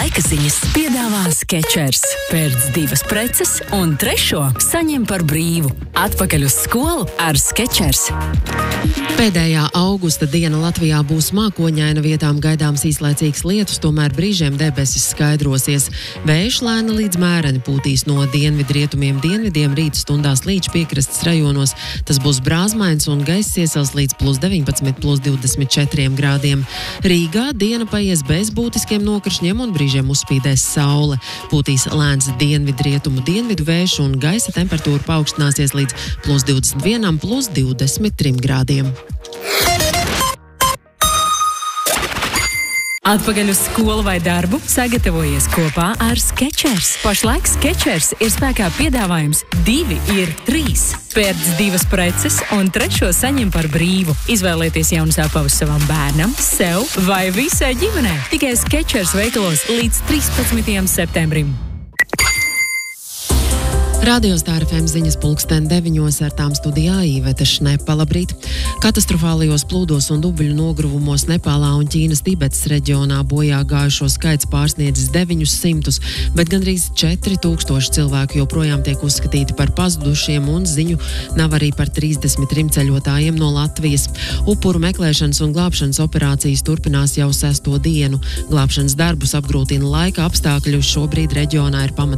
Laika ziņas piedāvā Skechers. Pērc 2 preces un 3. saņem par brīvu. Atpakaļ uz skolu ar Skechers. Pēdējā augusta diena Latvijā būs mākoņaina, vietām gaidāms īslaicīgs lietus, tomēr brīžiem debesis skaidrosies. Vējš lēni līdz mēreni pūtīs no dienvidrietumiem rīta stundās līdz piekrastes rajonos. Tas būs brāzmains un gaiss iesals līdz +19, +24 grādiem. Rīgā diena paies bez būtiskiem nokrišņiem un brīžiem uzspīdēs saule. Pūtīs lēns dienvidu vējš un gaisa temperatūra paaugstināsies līdz +21, +23 grādiem. Atpakaļ uz skolu vai darbu sagatavojies kopā ar Skechers. Pašlaik Skechers ir spēkā piedāvājums 2 ir 3. Pērc 2 preces un 3. saņem par brīvu. Izvēlieties jaunas apavus savam bērnam, sev vai visai ģimenei. Tikai Skechers veikalos līdz 13. septembrim. Radio Star FM ziņas 9:00 ar tām studijā Īveta Šnepa. Labrīt! Katastrofālajos plūdos un dubļu nogruvumos Nepālā un Ķīnas Tibetas reģionā bojā gājušo skaits pārsniedzis 900, bet gandrīz 4000 cilvēku joprojām tiek uzskatīti par pazudušiem un ziņu nav arī par 33 ceļotājiem no Latvijas. Upuru meklēšanas un glābšanas operācijas turpinās jau 6. dienu. Glābšanas darbus apgrūtina laika apstākļi. Šobrīd reģionā ir